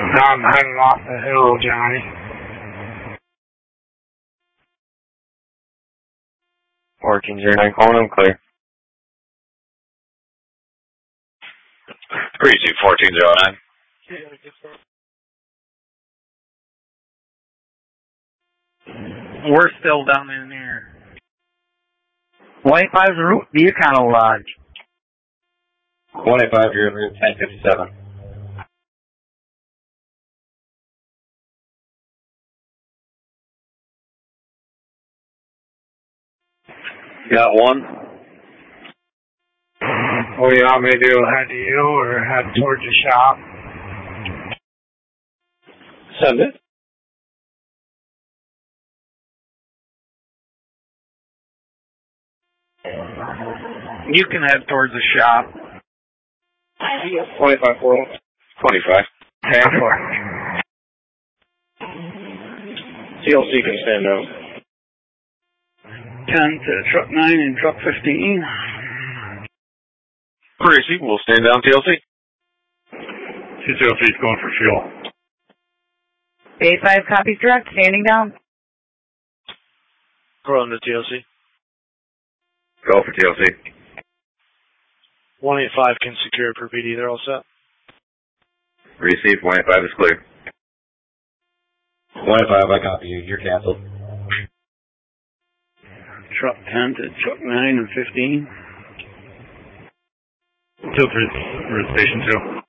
I'm heading off the hill, Johnny. 1409 calling, I'm clear. 321409. We're still down in there. 185 Route Yukon Lodge. 185, you're in Route 1057. Got one. What do you want me to do? Head to you or head towards the shop? Send it. You can head towards the shop. 25-4. 25. 10-4. TLC can stand out. 10 to truck 9 and truck 15. Gracie, we'll stand down TLC. TLC is going for fuel. 85 copies direct, standing down. Go on to TLC. Go for TLC. 185 can secure per PD. They're all set. Receive, 185 is clear. 185, I copy you. You're canceled. Truck 10 to truck 9 and 15. Kill 3, we're at station 2.